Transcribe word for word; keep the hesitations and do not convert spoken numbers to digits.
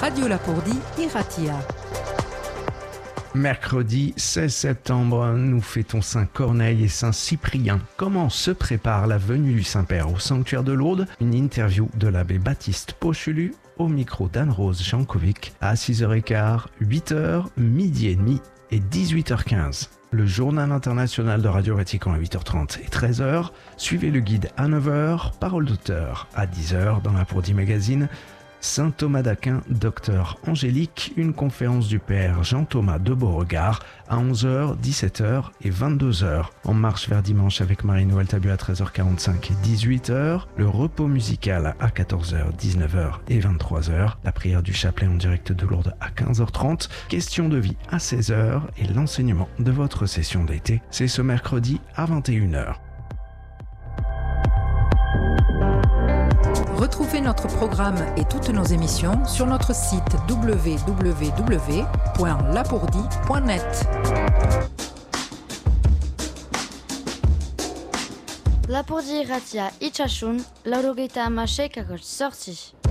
Radio Lapourdie et Ratia. Mercredi seize septembre, nous fêtons Saint-Corneille et Saint-Cyprien. Comment se prépare la venue du Saint-Père au sanctuaire de Lourdes? Une interview de l'abbé Baptiste Pochelu au micro d'Anne-Rose Jankovic à six heures quinze, huit heures, midi et demi et dix-huit heures quinze. Le journal international de Radio Vatican à huit heures trente et treize heures. Suivez le guide à neuf heures, Parole d'auteur à dix heures dans Lapourdie Magazine. Saint Thomas d'Aquin, docteur Angélique, une conférence du père Jean-Thomas de Beauregard à onze heures, dix-sept heures et vingt-deux heures. En marche vers dimanche avec Marie-Noël Tabu à treize heures quarante-cinq et dix-huit heures. Le repos musical à quatorze heures, dix-neuf heures et vingt-trois heures. La prière du chapelet en direct de Lourdes à quinze heures trente. Question de vie à seize heures et l'enseignement de votre session d'été. C'est ce mercredi à vingt et une heures. Retrouvez notre programme et toutes nos émissions sur notre site w w w point lapourdie point net. Lapourdie Ratia Itxasun, laurogeita hamasei koma zortzi.